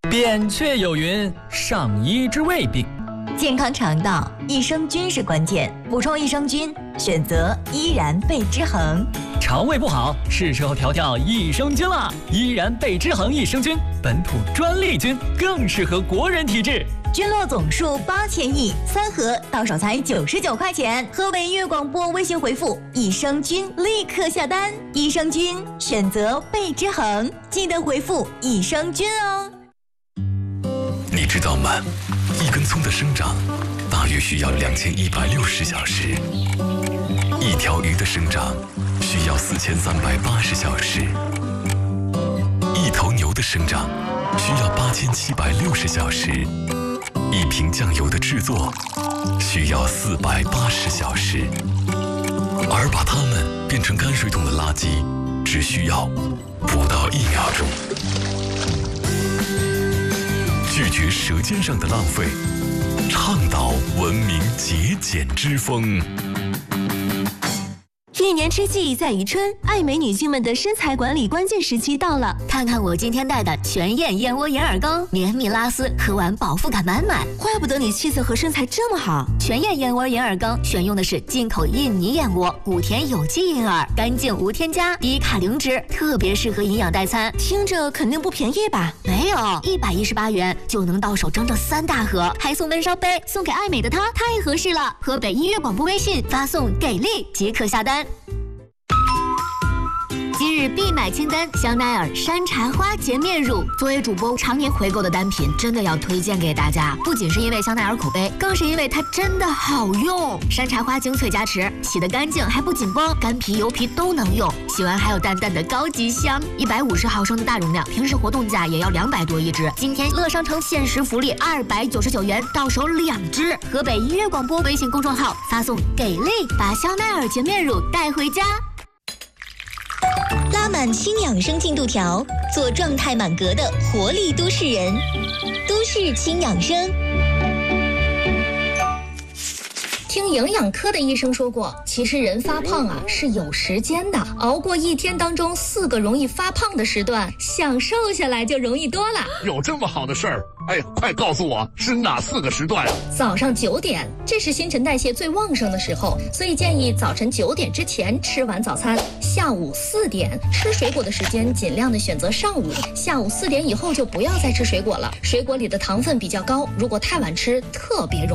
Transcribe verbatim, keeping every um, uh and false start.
扁鹊有云：上医治未病。 健康肠道，益生菌是关键，补充益生菌，选择依然贝之恒。 肠胃不好，是时候调调益生菌了。依然贝之恒益生菌，本土专利菌，更适合国人体质。 菌落总数八千亿，三盒到手才九十九块钱。河北音乐广播微信回复益生菌，立刻下单。益生菌选择贝之恒，记得回复益生菌哦。 你知道吗？一根葱的生长大约需要两千一百六十小时，一条鱼的生长需要四千三百八十小时，一头牛的生长需要八千七百六十小时，一瓶酱油的制作需要四百八十小时，而把它们变成泔水桶的垃圾只需要不到一秒钟。拒绝舌尖上的浪费，倡导文明节俭之风。 一年之计在于春，爱美女性们的身材管理关键时期到了。 看看我今天带的全燕燕窝银耳羹，绵密拉丝，喝完饱腹感满满。 怪不得你气色和身材这么好。 全燕燕窝银耳羹选用的是进口印尼燕窝，谷田有机银耳，干净无添加，低卡零脂，特别适合营养代餐。 听着肯定不便宜吧？ 没有，一百一十八元就能到手整整三大盒，还送温烧杯，送给爱美的她，太合适了。河北音乐广播微信发送给力即可下单。今日必买清单：香奈儿山茶花洁面乳。作为主播常年回购的单品，真的要推荐给大家。不仅是因为香奈儿口碑，更是因为它真的好用。山茶花精粹加持，洗得干净还不紧绷，干皮油皮都能用。洗完还有淡淡的高级香。一百五十毫升的大容量，平时活动价也要两百多一支。今天乐商城限时福利，二百九十九元到手两支。河北音乐广播微信公众号发送给力，把香奈儿洁面乳带回家。 拉满轻养生进度条，做状态满格的活力都市人。都市轻养生。 听营养科的医生说过，其实人发胖啊是有时间的，熬过一天当中四个容易发胖的时段，想瘦下来就容易多了。 有这么好的事儿？哎呀，快告诉我是哪四个时段啊？ 早上九点，这是新陈代谢最旺盛的时候，所以建议早晨九点之前吃完早餐。下午四点，吃水果的时间尽量的选择上午，下午四点以后就不要再吃水果了，水果里的糖分比较高，如果太晚吃，特别容易